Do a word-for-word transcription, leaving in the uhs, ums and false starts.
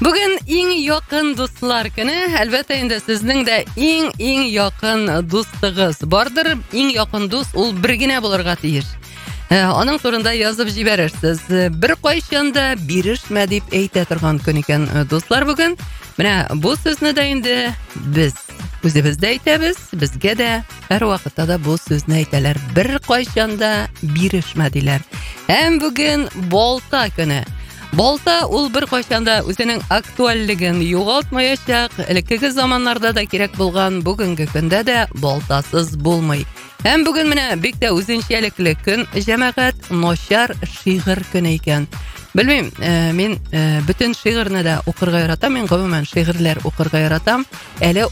Бүген иң якын дуслар көне. Әлбәттә инде сезнең дә иң иң якын дустыгыз бардыр. Иң якын дус ул бер генә булырга тиеш. Аның турында язып җибәрерсез. Бер кайчан да бирешмә дип әйтә торган көн икән дуслар бүген. Менә бу сүзне дә инде без үзебез дә әйтәбез. Безгә дә һәр вакытта да бу сүзне әйтәләр. Бер кайчан да бирешмә диләр. Һәм бүген балта көне. Балта ул бер кайчанда үзенең актуальлеген югалтмаячак. Элеккеге заманнарда да кирәк булган, бүгенге көндә дә балтасыз булмый. Һәм бүген менә бик тә үзенчәлекле көн, җәмәгать, начар шигырь көне икән. Белмим, э, мин э, бөтен шигырьне дә укырга яратам, мин гомумән шигырьләр укырга яратам. Әле